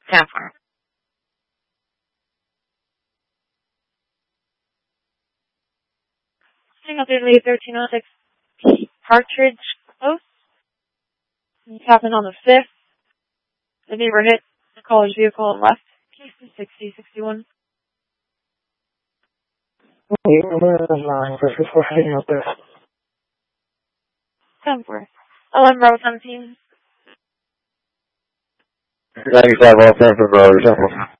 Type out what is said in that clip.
Campfire. Single Italy 1306 Partridge Close. This happened on the 5th. The neighbor hit the caller's vehicle and left. Case 6061. Heading out there. 10-4. 11 Bravo 17. 95 all 10 for Bravo 10.